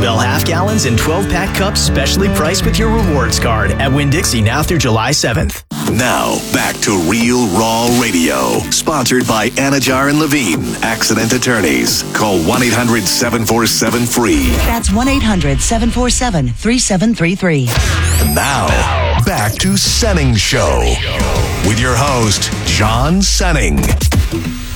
Bell half gallons and 12-pack cups specially priced with your rewards card at Winn-Dixie now through July 7th. Now, back to Real Raw Radio. Sponsored by Anajar and Levine, accident attorneys. Call 1-800-747-FREE. That's 1-800-747-3733. Now, back to Senning Show with your host, John Senning.